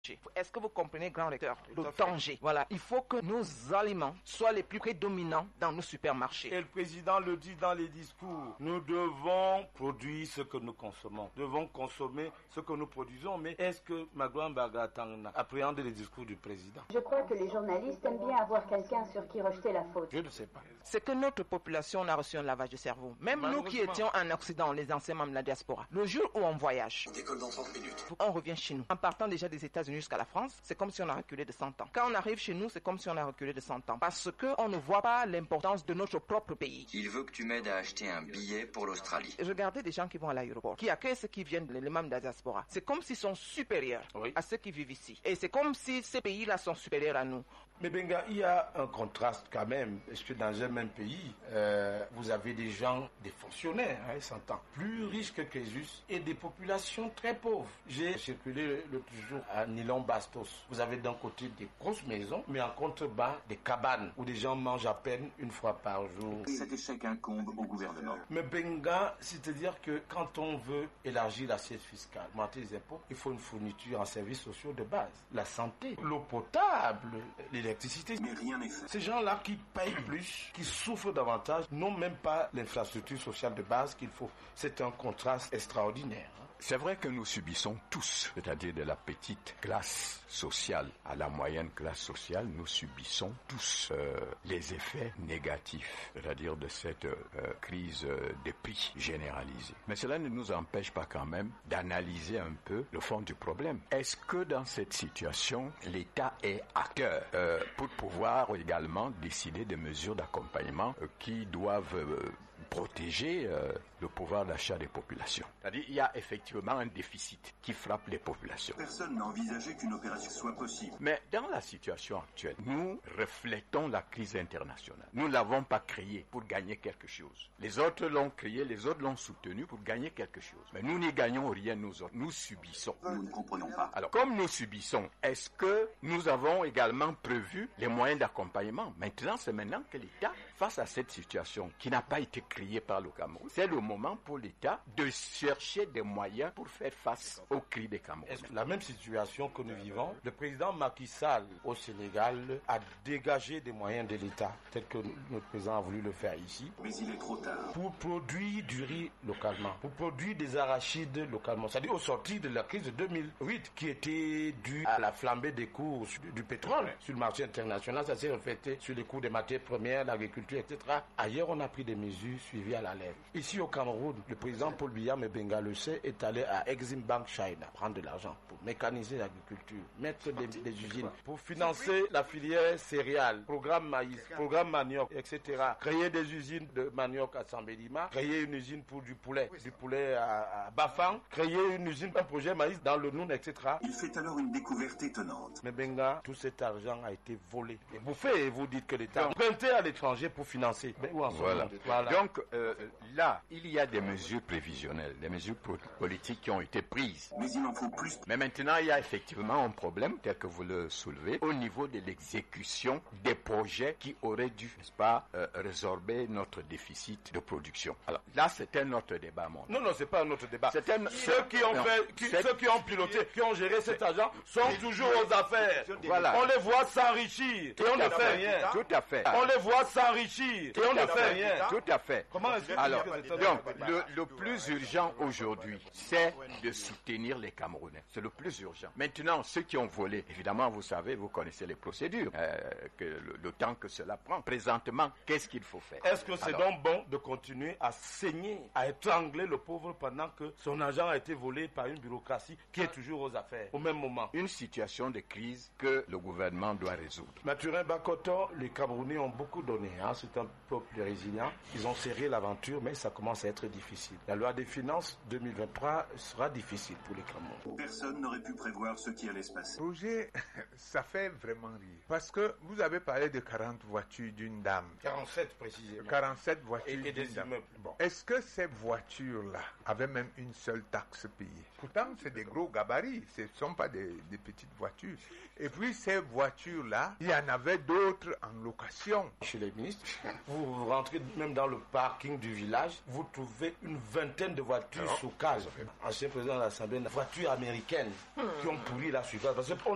Est-ce que vous comprenez, grand recteur, le danger? Voilà, il faut que nos aliments soient les plus prédominants dans nos supermarchés. Et le président le dit dans les discours, nous devons produire ce que nous consommons. Nous devons consommer ce que nous produisons. Mais est-ce que Magloire Mbaghatanga appréhende les discours du président? Je crois que les journalistes aiment bien avoir quelqu'un sur qui rejeter la faute. Je ne sais pas. C'est que notre population a reçu un lavage de cerveau. Même nous qui étions en Occident, les anciens membres de la diaspora. Le jour où on voyage, on décolle dans 30 minutes. On revient chez nous. En partant déjà des États-Unis jusqu'à la France, c'est comme si on a reculé de 100 ans. Quand on arrive chez nous, c'est comme si on a reculé de 100 ans. Parce qu'on ne voit pas l'importance de notre propre pays. Il veut que tu m'aides à acheter un billet pour l'Australie. Je regardais des gens qui vont à l'aéroport, qui accueillent ceux qui viennent les membres de la diaspora. C'est comme s'ils sont supérieurs à ceux qui vivent ici. Et c'est comme si ces pays-là sont supérieurs à nous. Mais Benga, il y a un contraste quand même, parce que dans un même pays, vous avez des gens, des fonctionnaires, 100 ans, plus riches que Crésus, et des populations très pauvres. J'ai circulé l'autre jour à Nilon-Bastos. Vous avez d'un côté des grosses maisons, mais en contrebas des cabanes, où des gens mangent à peine une fois par jour. Cet échec incombe au gouvernement. Mais Benga, c'est-à-dire que quand on veut élargir l'assiette fiscale, augmenter les impôts, il faut une fourniture en services sociaux de base. La santé, l'eau potable, l'électricité. Mais rien n'est fait. Ces gens-là qui payent plus, qui souffrent davantage, n'ont même pas l'infrastructure sociale de base qu'il faut. C'est un contraste extraordinaire. C'est vrai que nous subissons tous, c'est-à-dire de la petite classe sociale à la moyenne classe sociale, nous subissons tous les effets négatifs, c'est-à-dire de cette crise des prix généralisée. Mais cela ne nous empêche pas quand même d'analyser un peu le fond du problème. Est-ce que dans cette situation, l'État est acteur pour pouvoir également décider des mesures d'accompagnement qui doivent protéger le pouvoir d'achat des populations? C'est-à-dire il y a effectivement un déficit qui frappe les populations. Personne n'a envisagé qu'une opération soit possible. Mais dans la situation actuelle, nous reflétons la crise internationale. Nous ne l'avons pas créée pour gagner quelque chose. Les autres l'ont créée, les autres l'ont soutenue pour gagner quelque chose. Mais nous n'y gagnons rien, nous autres. Nous subissons. Nous ne comprenons pas. Alors, comme nous subissons, est-ce que nous avons également prévu les moyens d'accompagnement? Maintenant, c'est maintenant que l'État, face à cette situation qui n'a pas été créée par le Cameroun, c'est le moment pour l'État de chercher des moyens pour faire face aux cris des Camerounais. Est-ce que la même situation que nous vivons, le président Macky Sall au Sénégal a dégagé des moyens de l'État, tel que notre président a voulu le faire ici. Mais il est trop tard. Pour produire du riz localement, pour produire des arachides localement. C'est-à-dire au sortir de la crise de 2008 qui était due à la flambée des cours du pétrole sur le marché international. Ça s'est reflété sur les cours des matières premières, l'agriculture, etc. Ailleurs, on a pris des mesures suivies à la lettre. Ici au Cameroun, le président Paul Biya Benga le sait, est allé à Exim Bank China prendre de l'argent pour mécaniser l'agriculture, mettre des usines, pour financer la filière céréales, programme maïs, programme manioc, etc. Créer des usines de manioc à Sambelima, créer une usine pour du poulet à Bafang, créer une usine, un projet maïs dans le Noun, etc. Il fait alors une découverte étonnante. Mais Benga, tout cet argent a été volé et bouffé, et vous dites que l'État a emprunté à l'étranger pour financer. Mais où en voilà. Donc là, il y a des mesures prévisionnelles, des mesures politiques qui ont été prises. Mais il en faut plus. Mais maintenant, il y a effectivement un problème, tel que vous le soulevez, au niveau de l'exécution des projets qui auraient dû, n'est-ce pas, résorber notre déficit de production. Alors là, c'est un autre débat, mon. Non, c'est pas un autre débat. Ceux qui ont piloté, qui ont géré cet argent sont toujours aux affaires. Voilà. On les voit s'enrichir et on ne fait rien. Tout à fait. On les voit s'enrichir et on ne fait rien. Tout à fait. Comment est-ce que alors, donc, le plus urgent aujourd'hui, c'est de soutenir les Camerounais. C'est le plus urgent. Maintenant, ceux qui ont volé, évidemment, vous savez, vous connaissez les procédures, le temps que cela prend. Présentement, qu'est-ce qu'il faut faire? Est-ce que c'est donc bon de continuer à saigner, à étrangler le pauvre pendant que son argent a été volé par une bureaucratie qui est toujours aux affaires, au même moment? Une situation de crise que le gouvernement doit résoudre. Mathurin Bakoto, les Camerounais ont beaucoup donné. C'est un peuple résilient. Ils ont serré l'aventure, mais ça commence à être difficile. La loi des finances 2023 sera difficile pour les Camerounais. Personne n'aurait pu prévoir ce qui allait se passer. Roger, ça fait vraiment rire. Parce que vous avez parlé de 40 voitures d'une dame. 47 précisément. 47 voitures et des immeubles. Bon. Est-ce que ces voitures-là avaient même une seule taxe payée? Pourtant, c'est des gros gabarits. Ce ne sont pas des petites voitures. Et puis, ces voitures-là, il y en avait d'autres en location. Chez les ministres, vous rentrez même dans le parking du village, vous trouvez une vingtaine de voitures sous case. Ancien président de l'Assemblée, voitures américaines qui ont pourri la surface. Parce que